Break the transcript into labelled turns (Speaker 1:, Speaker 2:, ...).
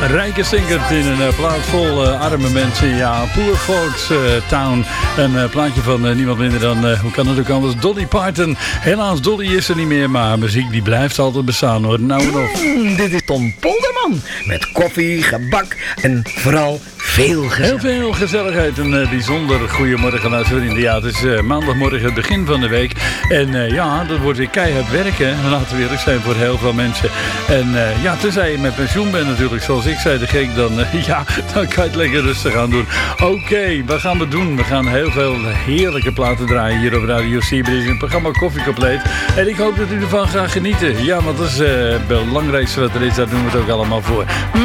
Speaker 1: Rijke zingert in een plaat vol arme mensen. Ja, Poor Folks Town. Een plaatje van niemand minder dan, hoe kan het ook anders, Dolly Parton. Helaas, Dolly is er niet meer, maar muziek die blijft altijd bestaan hoor. Nou en of.
Speaker 2: Dit is Tom Polderman. Met koffie, gebak en vooral veel gezelligheid.
Speaker 1: Heel veel gezelligheid. Een bijzonder goedemorgen naar vrienden. Ja, het is maandagmorgen het begin van de week. En ja, dat wordt weer keihard werken. Laten we eerlijk zijn voor heel veel mensen. En ja, tenzij je met pensioen bent natuurlijk, zoals ik zei de gek, dan, ja, dan kan je het lekker rustig aan doen. Oké, wat gaan we doen? We gaan heel veel heerlijke platen draaien hier op Radio Seabreeze in het programma Koffie Compleet. En ik hoop dat u ervan gaat genieten. Ja, want dat is het belangrijkste wat er is. Daar doen we het ook allemaal voor.